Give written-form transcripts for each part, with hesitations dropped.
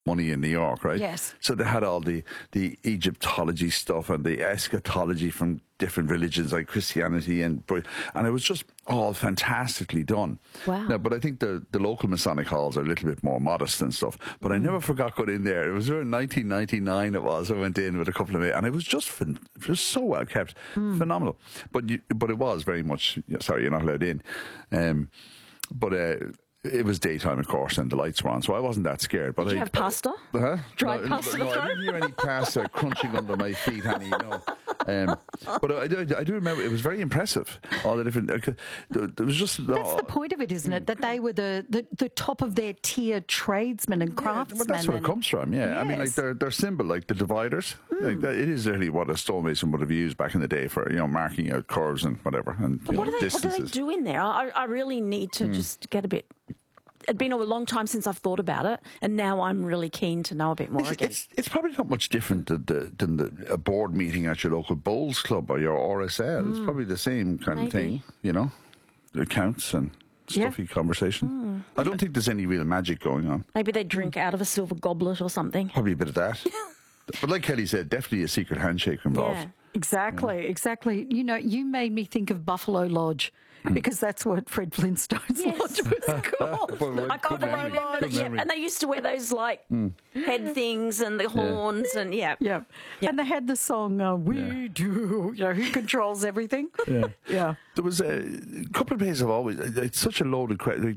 money in New York, right? Yes. So they had all the Egyptology stuff and the eschatology from different religions like Christianity and it was just all fantastically done. Wow. Now, but I think the local Masonic halls are a little bit more modest and stuff. But I never forgot going in there. It was around 1999 it was. I went in with a couple of mates and it was just so well kept. Phenomenal. But it was very much, sorry, you're not allowed in. It was daytime, of course, and the lights were on, so I wasn't that scared. But Did you have pasta? Huh? Dried pasta? No, I didn't hear any pasta crunching under my feet, honey, no. But I do remember it was very impressive. All the different, there was just that's the point of it, isn't it? That they were the top of their tier tradesmen and craftsmen. Well, that's where it comes from. Yeah, yes. I mean, like their symbol, like the dividers. Like that, it is really what a stonemason would have used back in the day for marking out curves and whatever and what do distances. they do in there? I really need to just get a bit. It's been a long time since I've thought about it, and now I'm really keen to know a bit more again. It's probably not much different than a board meeting at your local bowls club or your RSL. It's probably the same kind of thing, accounts and stuffy conversation. I don't think there's any real magic going on. Maybe they drink out of a silver goblet or something. Probably a bit of that. But like Kelly said, definitely a secret handshake involved. Yeah. Exactly. You made me think of Buffalo Lodge because that's what Fred Flintstone's lodge was called. I can't remember. And they used to wear those head things and the horns and Yeah. And they had the song "We Do." Who controls everything? Yeah. There was a couple of places I've always. It's such a loaded question.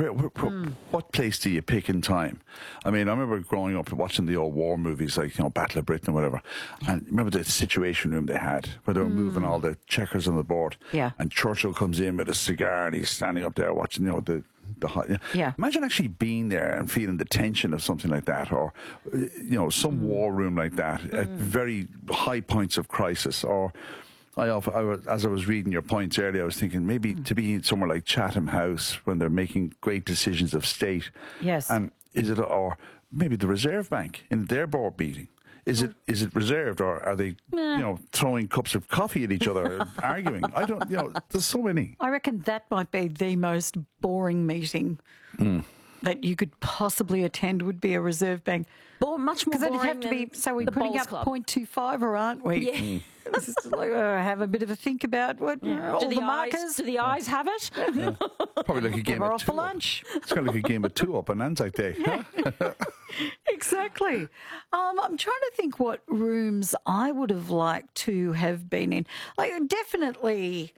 What place do you pick in time? I mean, I remember growing up watching the old war movies like Battle of Britain or whatever, and remember the Situation Room they had where they were moving all the checkers on the board. Yeah. And Churchill comes in with a cigar and he's standing up there watching the hot. Imagine actually being there and feeling the tension of something like that, or some war room like that at very high points of crisis. Or as I was reading your points earlier, I was thinking maybe to be somewhere like Chatham House when they're making great decisions of state. Yes. And or maybe the Reserve Bank in their board meeting. Is it reserved, or are they, throwing cups of coffee at each other, arguing? I don't, there's so many. I reckon that might be the most boring meeting that you could possibly attend. Would be a Reserve Bank. Much more boring it'd have to be. So we're putting up 0.25, or aren't we? Yeah. This is like, have a bit of a think about what all the markers. Do the eyes have it? Probably like a game We're of off for lunch. It's kind of like a game of two up on Anzac Day. Exactly. I'm trying to think what rooms I would have liked to have been in. Like definitely,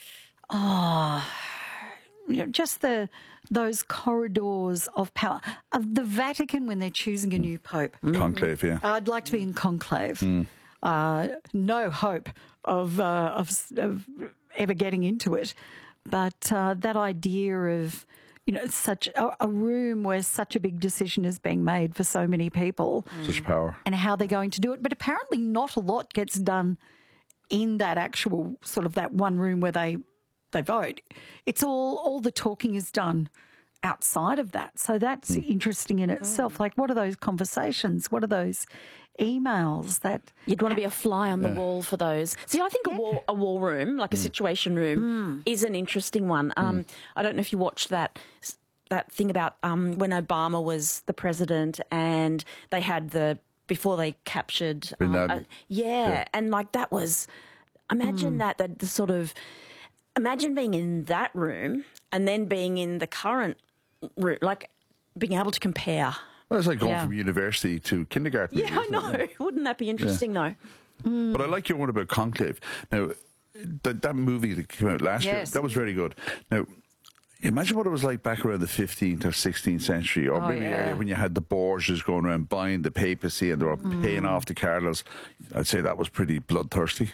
just those corridors of power of the Vatican when they're choosing a new pope. Conclave, yeah. I'd like to be in conclave. No hope of ever getting into it, but that idea of such a room where such a big decision is being made for so many people, Such power, and how they're going to do it. But apparently, not a lot gets done in that actual sort of that one room where they vote. It's all the talking is done outside of that. So that's interesting in itself. Like, what are those conversations? What are those emails that you'd want to be a fly on the wall for those? See, I think a war room, like a situation room, is an interesting one. I don't know if you watched that thing about when Obama was the president and they had before they captured and like that was imagine the sort of imagine being in that room and then being in the current room, like being able to compare. Well, it's like going from university to kindergarten. Yeah, I know. Wouldn't that be interesting, though? But I like your one about Conclave. Now, that movie that came out last year, that was very good. Now, imagine what it was like back around the 15th or 16th century, or maybe when you had the Borgias going around buying the papacy and they were paying off the cardinals. I'd say that was pretty bloodthirsty.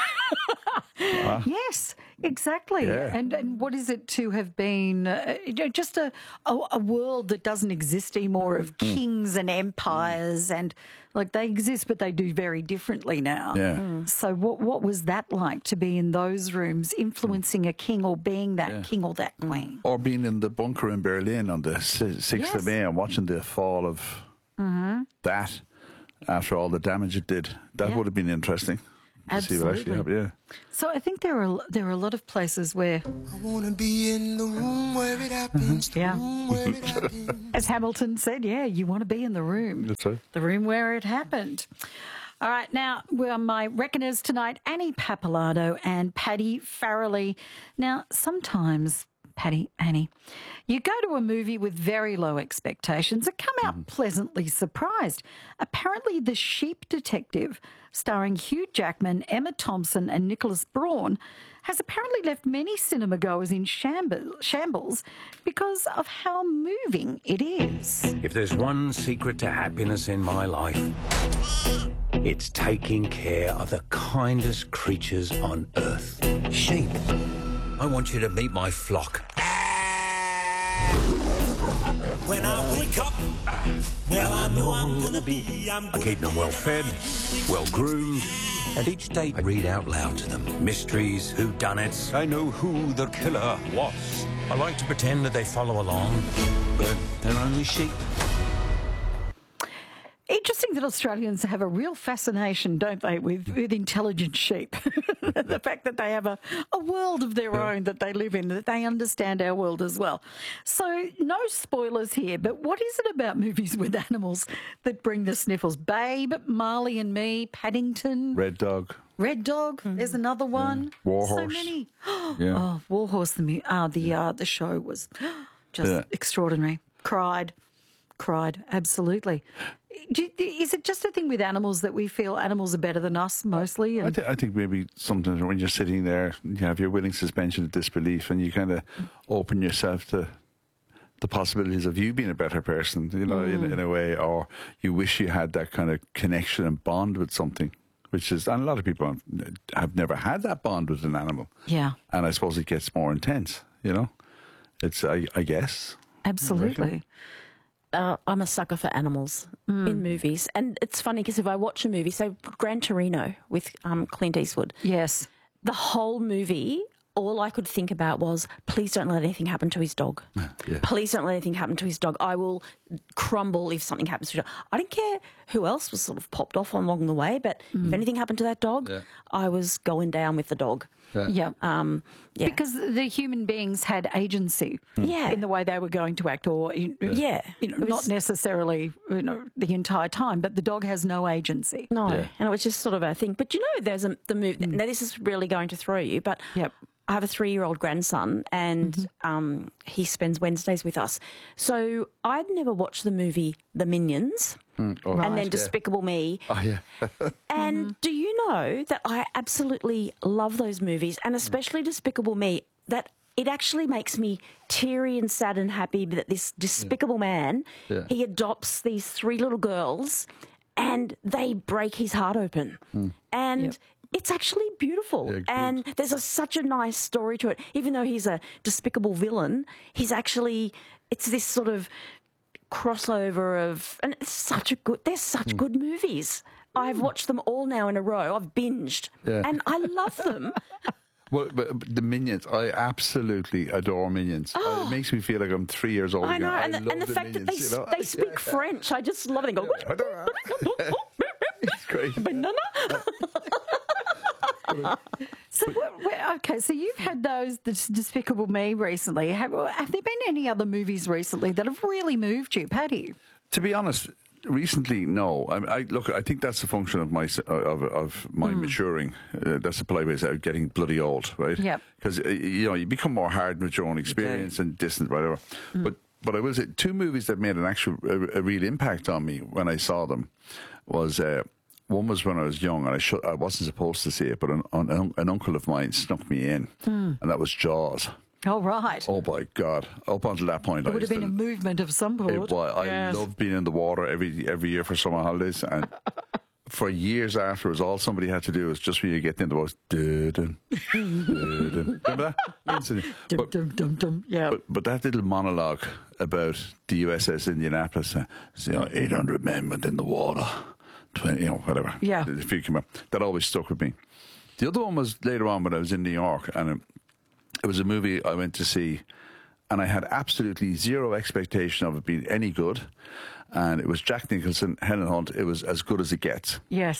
Yes, exactly. Yeah. And what is it to have been just a world that doesn't exist anymore of kings and empires, and like they exist but they do very differently now. Yeah. So what was that like to be in those rooms influencing a king or being that king or that queen? Or being in the bunker in Berlin on the 6th of May and watching the fall of that after all the damage it did. That would have been interesting. to see what actually happened. Yeah. So I think there are a lot of places where I want to be in the room where it happens. The room where it happens. as Hamilton said, you want to be in the room. That's right. The room where it happened. All right, now, we're my reckoners tonight, Annie Pappalardo and Paddy Farrelly. Now, sometimes, Annie, you go to a movie with very low expectations and come out pleasantly surprised. Apparently, The Sheep Detective, starring Hugh Jackman, Emma Thompson and Nicholas Braun, has apparently left many cinema goers in shambles because of how moving it is. If there's one secret to happiness in my life, it's taking care of the kindest creatures on earth. Sheep. I want you to meet my flock. When I wake up, well, I know I'm gonna be. I keep them well fed, well groomed, and each day I read out loud to them mysteries, whodunits. I know who the killer was. I like to pretend that they follow along, but they're only sheep. Interesting that Australians have a real fascination, don't they, with intelligent sheep. The fact that they have a world of their own that they live in, that they understand our world as well. So no spoilers here, but what is it about movies with animals that bring the sniffles? Babe, Marley and Me, Paddington. Red Dog. There's another one. War So Horse. many. Yeah. Oh, War Horse, the show was just extraordinary. Cried, absolutely. Is it just a thing with animals that we feel animals are better than us mostly? I think maybe sometimes when you're sitting there, you have your willing suspension of disbelief and you kind of open yourself to the possibilities of you being a better person, you know, in a way, or you wish you had that kind of connection and bond with something, which is, and a lot of people have never had that bond with an animal. Yeah. And I suppose it gets more intense, you know? It's, I guess. Absolutely. I'm a sucker for animals in movies. And it's funny because if I watch a movie, so Gran Torino with Clint Eastwood. Yes. The whole movie, all I could think about was, please don't let anything happen to his dog. Yeah. Please don't let anything happen to his dog. I will crumble if something happens to his dog. I didn't care who else was sort of popped off along the way, but if anything happened to that dog, I was going down with the dog. Yeah. Because the human beings had agency in the way they were going to act, or not necessarily the entire time, but the dog has no agency. No, and it was just sort of a thing. But there's the movie. Now this is really going to throw you, but I have a 3-year-old grandson, and he spends Wednesdays with us. So I'd never watched the movie The Minions. And then Despicable Me. Oh, yeah. And do you know that I absolutely love those movies, and especially Despicable Me, that it actually makes me teary and sad and happy that this despicable man, he adopts these 3 little girls and they break his heart open. And it's actually beautiful. And there's such a nice story to it. Even though he's a despicable villain, it's this sort of crossover of, and they're such good movies. I've watched them all now in a row. I've binged, and I love them. Well, but the Minions, I absolutely adore Minions. It makes me feel like I'm 3 years old. I know, again. and the fact Minions, that they speak French, I just love it. They go, it's great. banana. So you've had those Despicable Me recently. Have there been any other movies recently that have really moved you, Paddy? To be honest, recently, no. I think that's a function of my maturing. That's a polite way of saying getting bloody old, right? Yeah. Because you become more hardened with your own experience and distant, whatever. But I will say 2 movies that made a real impact on me when I saw them was. One was when I was young, and I wasn't supposed to see it, but an uncle of mine snuck me in, and that was Jaws. Oh, right. Oh, my God. Up until that point, It would have been a movement of some sort. I loved being in the water every year for summer holidays, and for years afterwards, all somebody had to do was just when you get in the boat, remember that? But that little monologue about the USS Indianapolis, 800 men within the water. 20, whatever. Yeah. That always stuck with me. The other one was later on when I was in New York, and it was a movie I went to see, and I had absolutely zero expectation of it being any good. And it was Jack Nicholson, Helen Hunt. It was as good as it gets. Yes.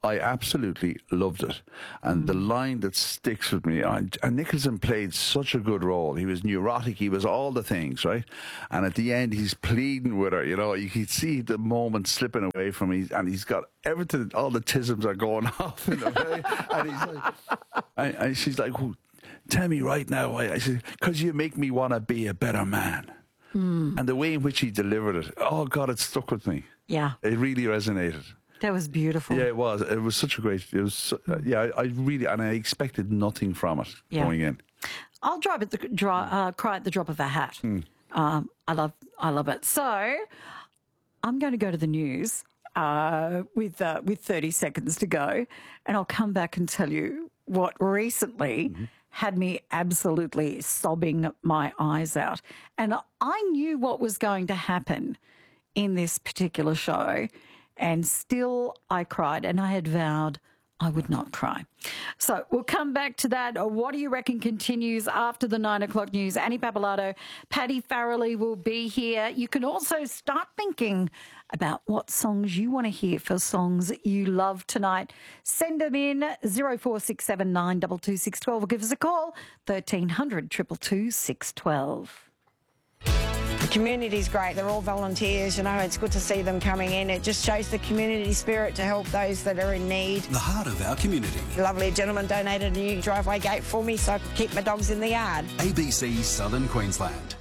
I absolutely loved it. And the line that sticks with me, and Nicholson played such a good role. He was neurotic, he was all the things, right? And at the end, he's pleading with her, you know, you can see the moment slipping away from him, and he's got everything, all the tisms are going off in the way. And he's like, and she's like, well, tell me right now why. I said, because you make me want to be a better man. And the way in which he delivered it, oh God, it stuck with me. Yeah. It really resonated. That was beautiful. Yeah, it was. It was such a great. It was. I really, and I expected nothing from it going in. I'll cry at the drop of a hat. I love it. So I'm going to go to the news with 30 seconds to go, and I'll come back and tell you what recently had me absolutely sobbing my eyes out, and I knew what was going to happen in this particular show. And still I cried, and I had vowed I would not cry. So we'll come back to that. What do you reckon continues after the 9 o'clock news? Annie Pappalardo, Paddy Farrelly will be here. You can also start thinking about what songs you want to hear for songs you love tonight. Send them in 0467 922 612 or give us a call 1300 222 612. The community's great. They're all volunteers, you know. It's good to see them coming in. It just shows the community spirit to help those that are in need. The heart of our community. A lovely gentleman donated a new driveway gate for me so I could keep my dogs in the yard. ABC Southern Queensland.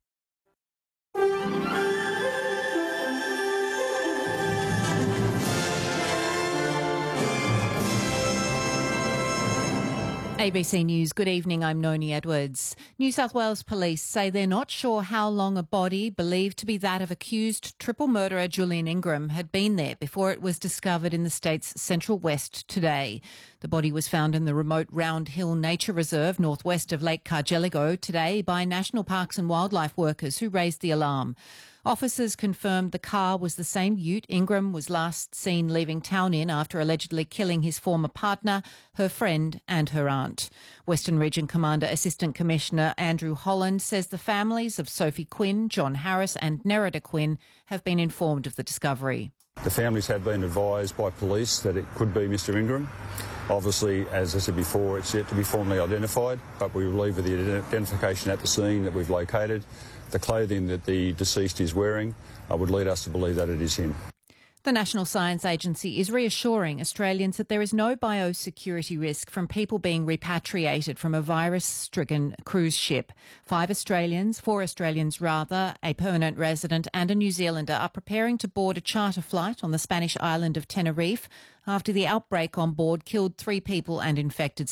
ABC News, good evening, I'm Noni Edwards. New South Wales police say they're not sure how long a body believed to be that of accused triple murderer Julian Ingram had been there before it was discovered in the state's central west today. The body was found in the remote Round Hill Nature Reserve northwest of Lake Cargelligo today by National Parks and Wildlife workers who raised the alarm. Officers confirmed the car was the same ute Ingram was last seen leaving town in after allegedly killing his former partner, her friend and her aunt. Western Region Commander Assistant Commissioner Andrew Holland says the families of Sophie Quinn, John Harris and Nerida Quinn have been informed of the discovery. The families have been advised by police that it could be Mr Ingram. Obviously, as I said before, it's yet to be formally identified, but we believe with the identification at the scene that we've located, the clothing that the deceased is wearing would lead us to believe that it is him. The National Science Agency is reassuring Australians that there is no biosecurity risk from people being repatriated from a virus-stricken cruise ship. 4 Australians, a permanent resident and a New Zealander are preparing to board a charter flight on the Spanish island of Tenerife after the outbreak on board killed 3 people and infected